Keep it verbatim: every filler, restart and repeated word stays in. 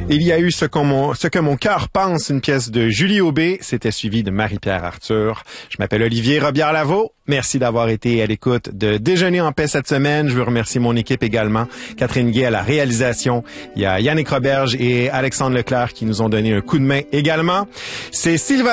Il y a eu ce, qu'on, ce que mon cœur pense, une pièce de Julie Aubé. C'était suivi de Marie-Pierre Arthur. Je m'appelle Olivier Robillard-Lavaux. Merci d'avoir été à l'écoute de Déjeuner en paix cette semaine. Je veux remercier mon équipe également. Catherine Guay à la réalisation. Il y a Yannick Roberge et Alexandre Leclerc qui nous ont donné un coup de main également. C'est Sylvain